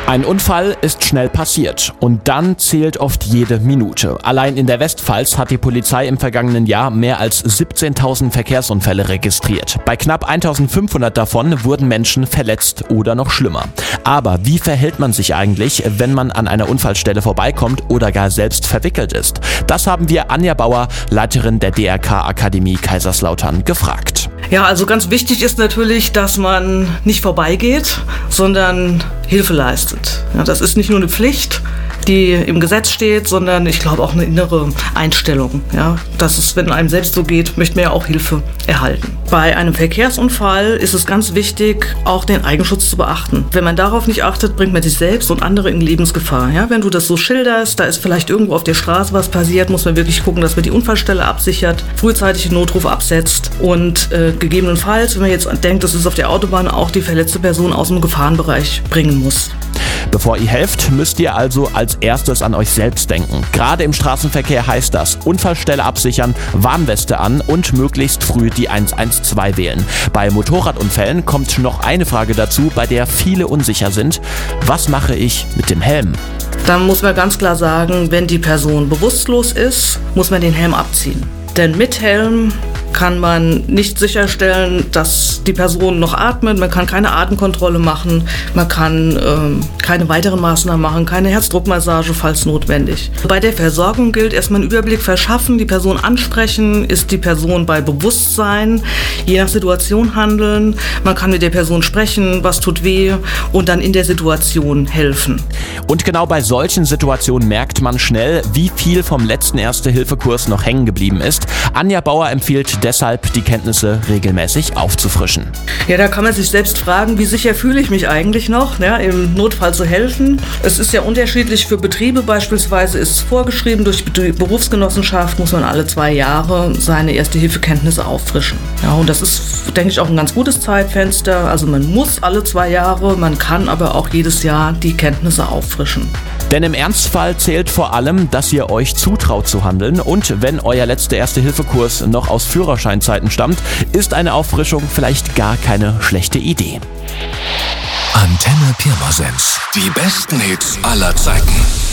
Ein Unfall ist schnell passiert und dann zählt oft jede Minute. Allein in der Westpfalz hat die Polizei im vergangenen Jahr mehr als 17.000 Verkehrsunfälle registriert. Bei knapp 1.500 davon wurden Menschen verletzt oder noch schlimmer. Aber wie verhält man sich eigentlich, wenn man an einer Unfallstelle vorbeikommt oder gar selbst verwickelt ist? Das haben wir Anja Bauer, Leiterin der DRK-Akademie Kaiserslautern, gefragt. Ja, also ganz wichtig ist natürlich, dass man nicht vorbeigeht, sondern Hilfe leistet. Ja, das ist nicht nur eine Pflicht, die im Gesetz steht, sondern ich glaube auch eine innere Einstellung. Ja, dass es, wenn einem selbst so geht, möchte man ja auch Hilfe erhalten. Bei einem Verkehrsunfall ist es ganz wichtig, auch den Eigenschutz zu beachten. Wenn man darauf nicht achtet, bringt man sich selbst und andere in Lebensgefahr. Ja, wenn du das so schilderst, da ist vielleicht irgendwo auf der Straße was passiert, muss man wirklich gucken, dass man die Unfallstelle absichert, frühzeitig den Notruf absetzt und gegebenenfalls, wenn man jetzt denkt, das ist auf der Autobahn, auch die verletzte Person aus dem Gefahrenbereich bringen muss. Bevor ihr helft, müsst ihr also als erstes an euch selbst denken. Gerade im Straßenverkehr heißt das: Unfallstelle absichern, Warnweste an und möglichst früh die 112 wählen. Bei Motorradunfällen kommt noch eine Frage dazu, bei der viele unsicher sind: Was mache ich mit dem Helm? Dann muss man ganz klar sagen, wenn die Person bewusstlos ist, muss man den Helm abziehen. Denn mit Helm kann man nicht sicherstellen, dass die Person noch atmet. Man kann keine Atemkontrolle machen. Man kann keine weiteren Maßnahmen machen, keine Herzdruckmassage, falls notwendig. Bei der Versorgung gilt erstmal einen Überblick verschaffen, die Person ansprechen, ist die Person bei Bewusstsein, je nach Situation handeln. Man kann mit der Person sprechen, was tut weh und dann in der Situation helfen. Und genau bei solchen Situationen merkt man schnell, wie viel vom letzten Erste-Hilfe-Kurs noch hängen geblieben ist. Anja Bauer empfiehlt deshalb, die Kenntnisse regelmäßig aufzufrischen. Ja, da kann man sich selbst fragen, wie sicher fühle ich mich eigentlich noch, ja, im Notfall zu helfen. Es ist ja unterschiedlich für Betriebe. Beispielsweise ist es vorgeschrieben, durch die Berufsgenossenschaft muss man alle 2 Jahre seine Erste-Hilfe-Kenntnisse auffrischen. Ja, und das ist, denke ich, auch ein ganz gutes Zeitfenster. Also man muss alle 2 Jahre, man kann aber auch jedes Jahr die Kenntnisse auffrischen. Denn im Ernstfall zählt vor allem, dass ihr euch zutraut zu handeln, und wenn euer letzter Erste-Hilfe-Kurs noch aus Führerscheinzeiten stammt, ist eine Auffrischung vielleicht gar keine schlechte Idee. Antenne Pirmasens. Die besten Hits aller Zeiten.